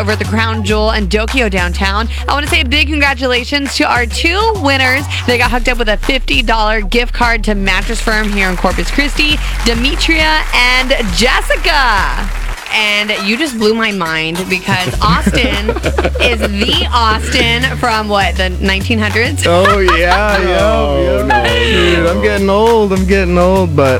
over at the Crown Jewel and Dokyo downtown. I want to say a big congratulations to our two winners. They got hooked up with a $50 gift card to Mattress Firm here in Corpus Christi, Demetria and Jessica. And you just blew my mind because Austin is the Austin from what, the 1900s? Oh, yeah. No, Dude, I'm getting old, but